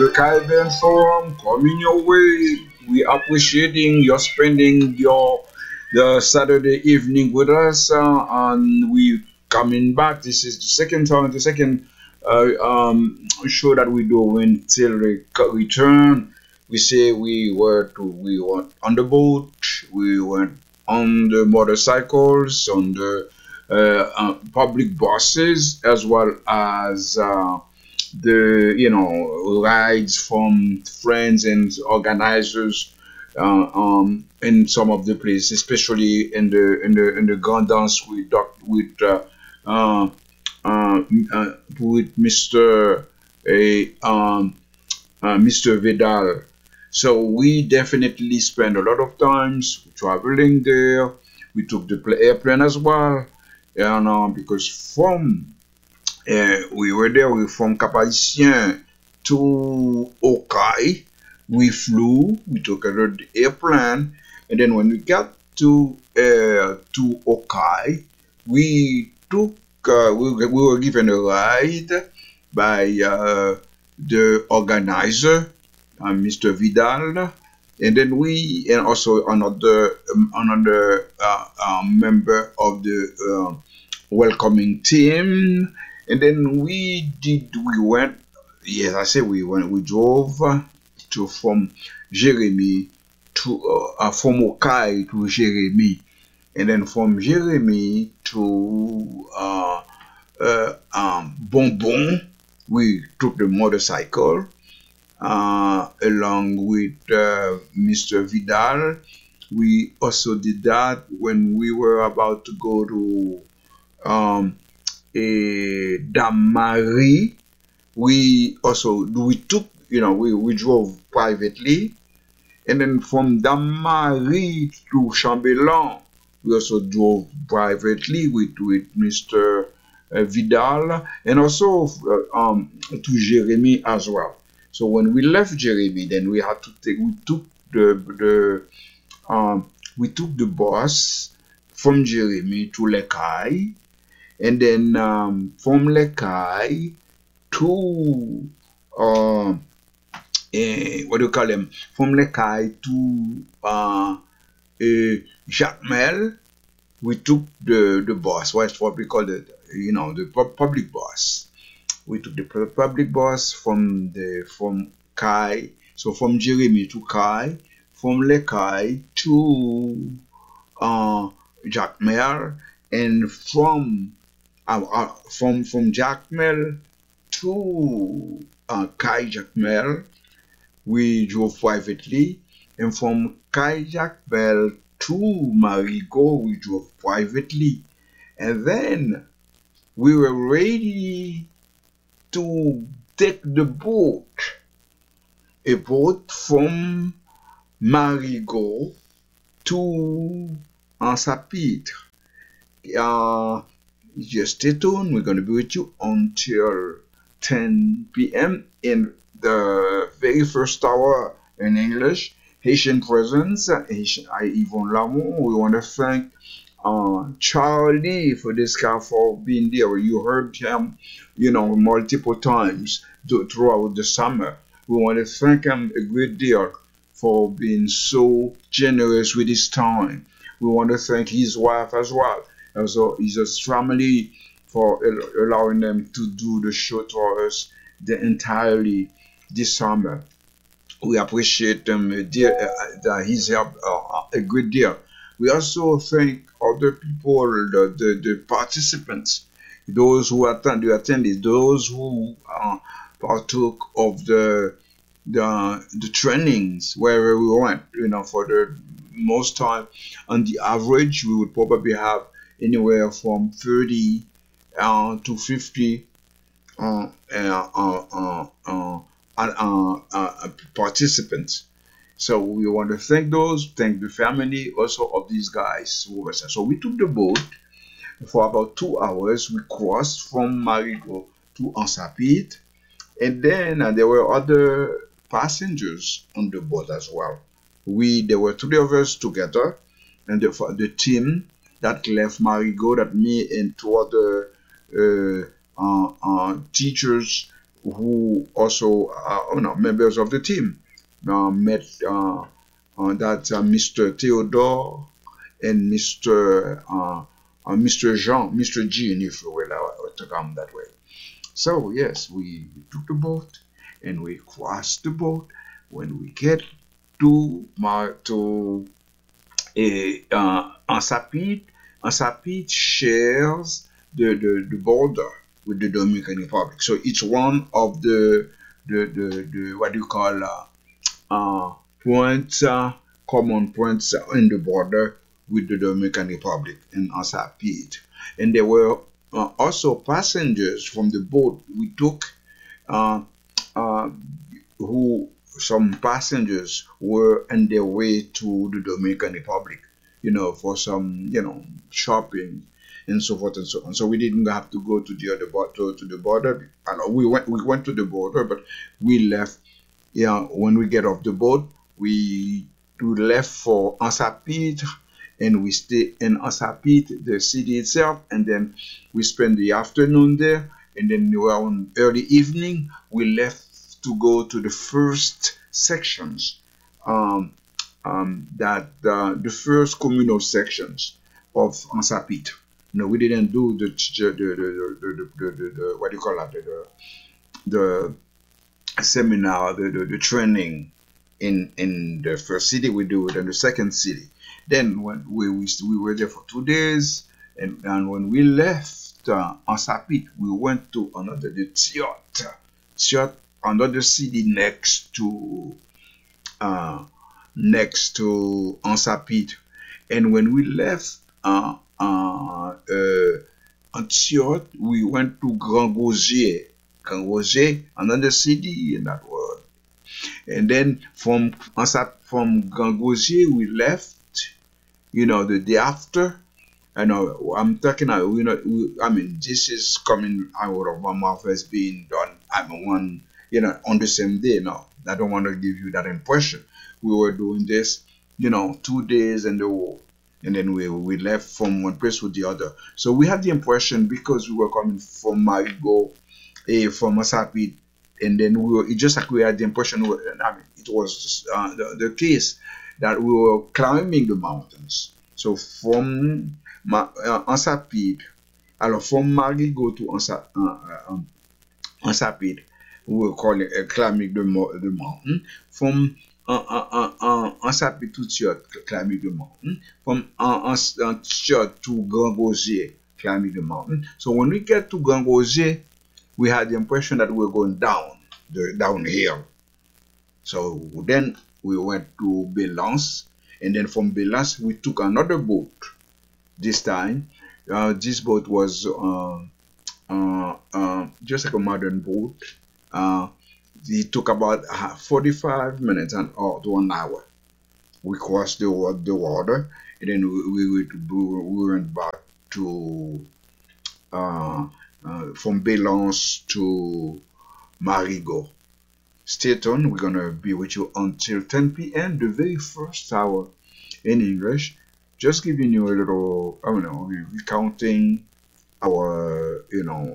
the Caribbean Forum coming your way. We appreciating your spending your the Saturday evening with us, and we coming back. This is the second time, the second show that we do until we return. We say we were on the boat, we went on the motorcycles, on the public buses, as well as the rides from friends and organizers in some of the places, especially in the Grand Dance uh, with Mr. Vidal. So we definitely spend a lot of times traveling there. We took the airplane as well, because we were there. We from Cap Haitien to Okai. We flew. We took the airplane, and then when we got to Okai, we took we were given a ride by the organizer, Mr. Vidal, and then and also another member of the welcoming team, and then we went. Yes, I say we went. We drove from Jeremy to from Okai to Jeremy, and then from Jeremy to Bonbon. We took the motorcycle along with Mr. Vidal. We also did that when we were about to go to Damari. We drove privately, and then from Damari to Chambellan, we also drove privately with Mr. Vidal, and also to Jeremy as well. So when we left Jeremy, then we took the bus from Jeremy to Lekai, and then from Lekai to what do you call them? From Lekai to Jacmel, we took the bus. What's what we call it? The public bus. We took the public bus from Kai. So from Jeremy to Kai, from Lekai to Jacmel, and from Jacmel to Kai Jacmel, we drove privately, and from Kai Jacmel to Marigot, we drove privately, and then we were ready to take the boat, a boat from Marigot to Ansa-Pitre. Just stay tuned. We're going to be with you until 10 p.m. in the very first hour in English. Haitian Presence, Yvonne Lamont. We want to thank Charlie for this guy for being there. You heard him, multiple times throughout the summer. We want to thank him a great deal for being so generous with his time. We want to thank his wife as well. Also, his family for allowing them to do the show for us entirely this summer. We appreciate them, his help a great deal. We also thank other people, the participants, those who attended, those who partook of the trainings wherever we went. For the most time, on the average, we would probably have anywhere from 30 to 50 participants. So we want to thank the family also of these guys who were there. So we took the boat for about 2 hours. We crossed from Marigot to Ansa-Pitre, and then there were other passengers on the boat as well. There were 3 of us together, and the team that left Marigot, that me and 2 other teachers who also are members of the team. Met Mr. Theodore and Mr. Jean, if you will, to come that way. So yes, we took the boat and we crossed the boat. When we get to Ansapit shares the border with the Dominican Republic. So each one of the what do you call points, common points in the border with the Dominican Republic in Ansapit. And there were also passengers from the boat we took, who some passengers were on their way to the Dominican Republic, for some, shopping and so forth and so on. So we didn't have to go to the other to the border. We went to the border, but we left. When we get off the boat, we left for Ansapit, and we stay in Ansapit, the city itself, and then we spend the afternoon there, and then around early evening we left to go to the first sections, the first communal sections of Ansapit. No, we didn't do the what do you call that, the seminar, the training in the first city. We do it in the second city. Then when we were there for 2 days, and when we left Ansapit, we went to the Tiot, another city next to Ansapit. And when we left Tiot, we went to Grand Gosier, another city in that world. And then from Grand Gosier we left, the day after. I'm talking, this is coming out of my mouth as being done, on the same day. No, I don't want to give you that impression. We were doing this, 2 days in the war, and then we left from one place to the other. So we had the impression, because we were coming from Marigot, from Ansapit, and then it's just like we had the impression, it was the case that we were climbing the mountains. So from Ansapit, from Marigot to Ansapit, we were calling climbing the mountain. From Ansapit to Tiot, climbing the mountain. From Tiot to Grand Gosier, climbing the mountain. So when we get to Grand Gosier, we had the impression that we were going downhill. So then we went to Belance, and then from Belance we took another boat. This time, this boat was just like a modern boat. It took about 45 minutes to 1 hour. We crossed the water, and then we went back to from Belance to Marigot. Stay tuned. We're gonna be with you until 10 p.m. the very first hour in English. Just giving you a little, recounting our,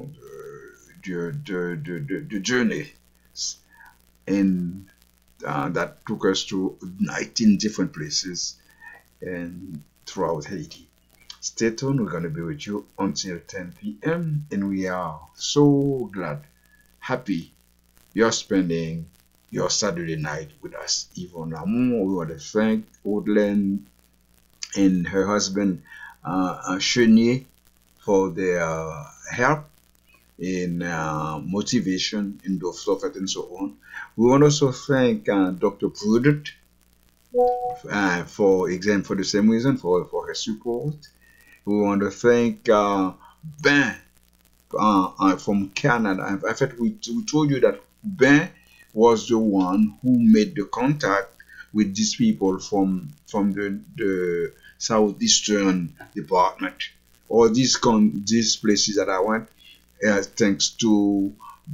the journey, and that took us to 19 different places and throughout Haiti. Stay tuned. We're gonna be with you until 10 p.m. and we are so glad, happy you're spending your Saturday night with us. Yvonne Lamour, we want to thank Audelaine and her husband Chenier for their help in motivation in the software and so on. We want to also thank Dr. Prudent for the same reason, for her support. We want to thank Ben from Canada. In fact, we told you that Ben was the one who made the contact with these people from the southeastern department. All these places that I went, thanks to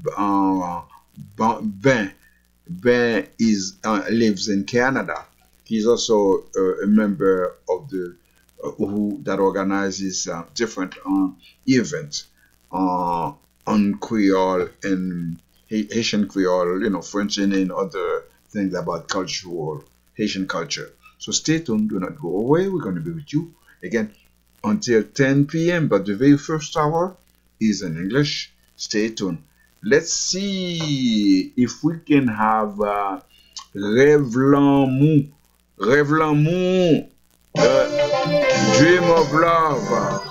Ben. Ben lives in Canada. He's also a member of the that organizes different events on Creole and Haitian Creole, you know, French and other things about cultural Haitian culture. So stay tuned, do not go away. We're going to be with you again until 10 p.m. But the very first hour is in English. Stay tuned. Let's see if we can have Rêve l'amour, Dream of Love.